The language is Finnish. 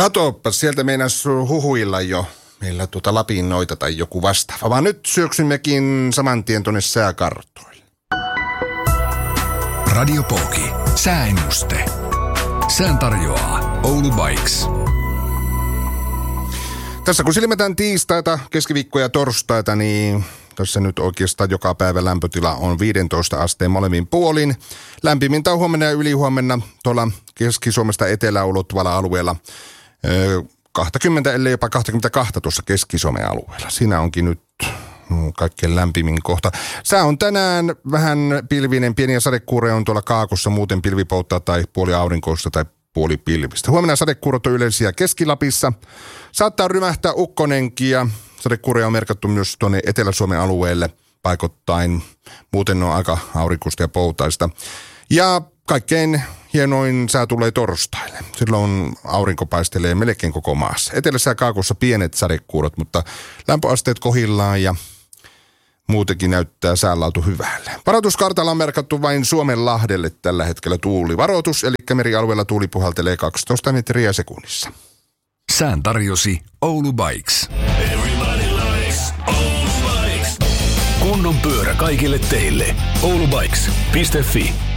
Katoppa, sieltä meinas huhuilla jo meillä Lapin noita tai joku vastaava. Vaan nyt syöksymmekin saman tien tuonne sääkartoille. Radio Poki. Sääennuste. Sään tarjoaa Oulu Bikes. Tässä kun silmätään tiistaita, keskiviikkoja ja torstaita, niin tässä nyt oikeastaan joka päivä lämpötila on 15 asteen molemmin puolin. Lämpimintä on huomenna ja ylihuomenna tuolla Keski-Suomesta etelään ulottuvalla alueella 20, ellei jopa 22 tuossa Keski-Suomen alueella. Siinä onkin nyt kaikkein lämpimin kohta. Sää on tänään vähän pilvinen, pieniä sadekuureja on tuolla kaakossa, muuten pilvipouttaa tai puoli aurinkoista tai puoli pilvistä. Huomenna sadekuurot on yleisiä Keski-Lapissa. Saattaa rymähtää ukkonenkin ja sadekuureja on merkattu myös tuonne Etelä-Suomen alueelle paikoittain. Muuten on aika aurinkoista ja poutaista. Ja kaikkein hienoin sää tulee torstaille. Silloin aurinko paistelee melkein koko maassa. Etelässä ja kaakossa pienet sadekuurot, mutta lämpöasteet kohillaan ja muutenkin näyttää säänlaatu hyvälle. Varoituskartalla on merkattu vain Suomenlahdelle tällä hetkellä tuulivaroitus, eli merialueella tuuli puhaltelee 12 metriä sekunnissa. Sään tarjosi Oulu Bikes. Kunnon pyörä kaikille teille. oulubikes.fi